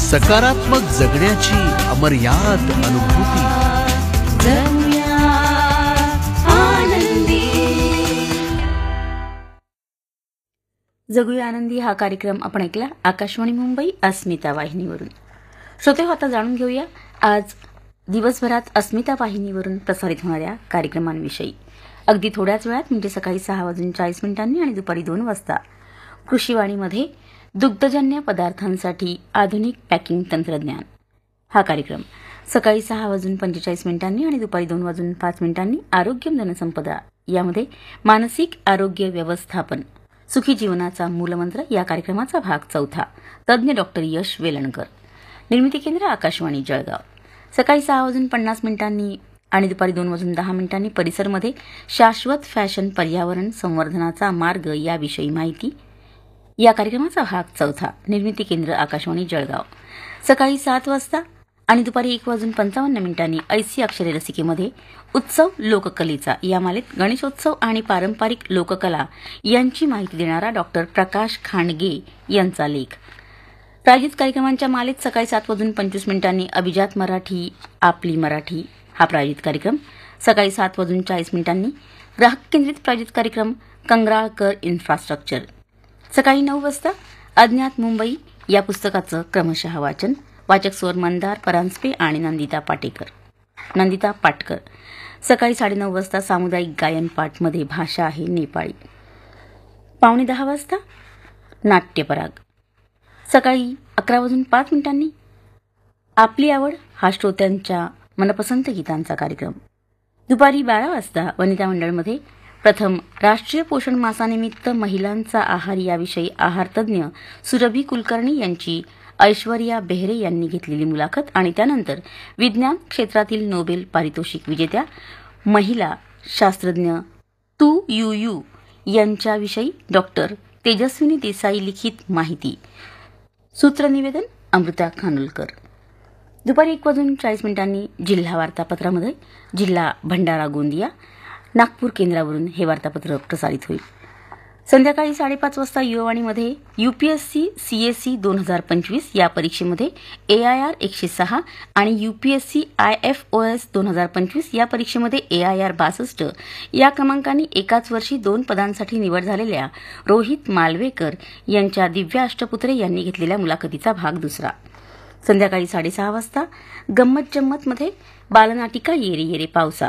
सकारात्मक जगण्याची अमर्याद अनुभूती. जगूया आनंदी. जगूया आनंदी हा कार्यक्रम आपण ऐकला आकाशवाणी मुंबई अस्मिता वाहिनीवरून. श्रोते, आता जाणून घेऊया आज दिवसभरात अस्मिता वाहिनीवरून प्रसारित होणाऱ्या कार्यक्रमांविषयी. अगदी थोड्याच वेळात म्हणजे सकाळी 6:40 आणि दुपारी 2 वाजता कृषीवाणीमध्ये दुग्धजन्य पदार्थांसाठी आधुनिक पॅकिंग तंत्रज्ञान हा कार्यक्रम. सकाळी 6:45 आणि दुपारी 2:05 आरोग्य जनसंपदा यामध्ये मानसिक आरोग्य व्यवस्थापन सुखी जीवनाचा मूलमंत्र या कार्यक्रमाचा भाग 4. तज्ज्ञ डॉक्टर यश वेलणकर. निर्मिती केंद्र आकाशवाणी जळगाव. सकाळी 6:50 आणि दुपारी 2:10 परिसरमध्ये शाश्वत फॅशन पर्यावरण संवर्धनाचा मार्ग याविषयी माहिती या कार्यक्रमाचा भाग 4. निर्मिती केंद्र आकाशवाणी जळगाव. सकाळी 7 वाजता आणि दुपारी 1:55 ऐसी अक्षरे रसिकेमध्ये उत्सव लोककलेचा या मालेत गणेशोत्सव आणि पारंपरिक लोककला यांची माहिती देणारा डॉक्टर प्रकाश खांडगे यांचा लेख. प्रायोजित कार्यक्रमांच्या मालेत सकाळी 7:25 अभिजात मराठी आपली मराठी हा प्रायोजित कार्यक्रम. सकाळी 7:40 ग्राहक केंद्रित प्रायोजित कार्यक्रम कंगराळकर इन्फ्रास्ट्रक्चर. सकाळी 9 वाजता अज्ञात मुंबई या पुस्तकाचं क्रमशः वाचन. वाचक स्वर मंदार परांजपे आणि नंदिता पाटकर. सकाळी 9:30 वाजता सामुदायिक गायन पाठमध्ये भाषा आहे नेपाळी. 9:15 वाजता नाट्यपराग. सकाळी 11:05 आपली आवड हा श्रोत्यांच्या मनपसंत गीतांचा कार्यक्रम. दुपारी 12 वाजता वनिता मंडळमध्ये प्रथम राष्ट्रीय पोषण मासानिमित्त महिलांचा आहार याविषयी आहारतज्ञ सुरभी कुलकर्णी यांची ऐश्वर्या बेहरे यांनी घेतलेली मुलाखत आणि त्यानंतर विज्ञान क्षेत्रातील नोबेल पारितोषिक विजेत्या महिला शास्त्रज्ञ तू यू यांच्याविषयी डॉक्टर तेजस्विनी देसाई लिखित माहिती. सूत्रनिवेदन अमृता खानोलकर. दुपारी 1:40 जिल्हा वार्तापत्रामध्ये जिल्हा भंडारा गोंदिया नागपूर केंद्रावरून हे वार्तापत्र प्रसारित होईल. संध्याकाळी 5:30 वाजता युवावाणीमध्ये यूपीएससी सीएसई 2025 या परीक्षेमध्ये AIR 106 आणि यूपीएससी IFOS 2025 या परीक्षेमध्ये AIR 62 या क्रमांकांनी एकाच वर्षी 2 पदांसाठी निवड झालेल्या रोहित मालवेकर यांच्या दिव्या अष्टपुत्रे यांनी घेतलेल्या मुलाखतीचा भाग 2. संध्याकाळी 6:30 वाजता गंमत जम्मतमध्ये बालनाटिका येरे येरे पावसा.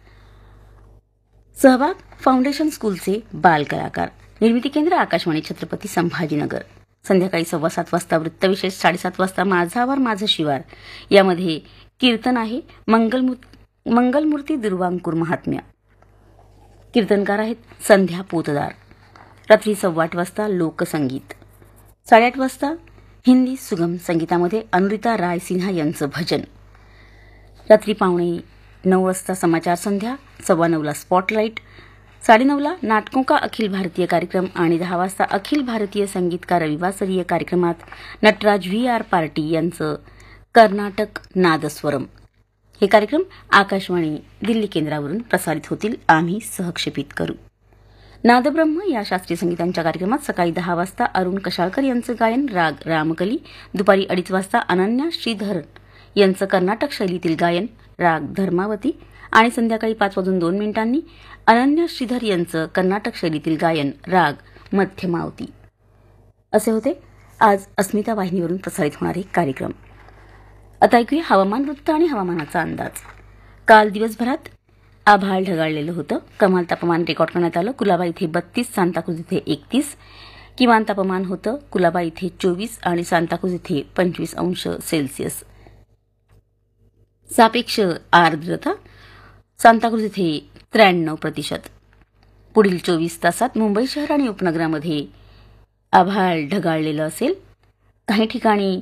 सहभाग फाउंडेशन स्कूलचे बालकलाकार. निर्मिती केंद्र आकाशवाणी छत्रपती संभाजीनगर. संध्याकाळी 7:15 वाजता वृत्तविशेष. 7:30 वाजता माझावर माझं शिवार यामध्ये कीर्तन आहे मंगलमूर्ती दुर्वांकूर महात्म्य. कीर्तनकार आहेत संध्या पोतदार. रात्री 8:15 वाजता लोकसंगीत. 8:30 वाजता हिंदी सुगम संगीतामध्ये अनुरिता राय सिन्हा यांचं भजन. रात्री 8:45 वाजता समाचार संध्या. 9:15 स्पॉटलाइट. 9:30 नाटकों का अखिल भारतीय कार्यक्रम आणि 10 वाजता अखिल भारतीय संगीतकार रविवासरीय कार्यक्रमात नटराज VR पार्टी यांचं कर्नाटक नादस्वरम. हे कार्यक्रम आकाशवाणी दिल्ली केंद्रावरून प्रसारित होतील. आम्ही सहक्षेपित करू. नादब्रह्म या शास्त्रीय संगीतांच्या कार्यक्रमात सकाळी 10 वाजता अरुण कशाळकर यांचं गायन राग रामकली. दुपारी 2:30 वाजता अनन्या श्रीधर यांचं कर्नाटक शैलीतील गायन राग धर्मावती आणि संध्याकाळी 5:02 अनन्या श्रीधर यांचं कर्नाटक शैलीतील गायन राग मध्यमावती. असे होते आज अस्मिता वाहिनीवरून प्रसारित होणारे कार्यक्रम. आता ऐकूया हवामान वृत्त आणि हवामानाचा अंदाज. काल दिवसभरात आभाळ ढगाळलेलं होतं. कमाल तापमान रेकॉर्ड करण्यात आलं कुलाबा इथे 32, सांताक्रूज इथे 31. किमान तापमान होतं कुलाबा इथे 24 आणि सांताक्रूज इथे 25 अंश सेल्सिअस. सापेक्ष आर्द्रता सांताक्रूज इथे 93%. पुढील 24 तासात मुंबई शहर आणि उपनगरामध्ये आभाळ ढगाळलेलं असेल. काही ठिकाणी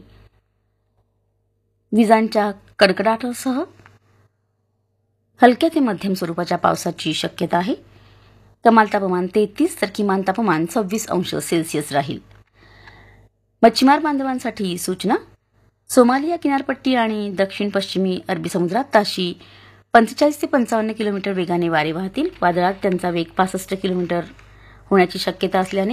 विजांच्या कडकडाटासह हलक्या ते मध्यम स्वरूपाच्या पावसाची शक्यता आहे. कमाल तापमान 33 तर किमान तापमान 26 अंश सेल्सिअस राहील. मच्छीमार बांधवांसाठी सूचना. सोमालिया किनारपट्टी आणि दक्षिण पश्चिमी अरबी समुद्रात ताशी 45 ते 55 किलोमीटर वेगाने वारे वाहतील. वादळात त्यांचा वेग 65 किलोमीटर होण्याची शक्यता असल्याने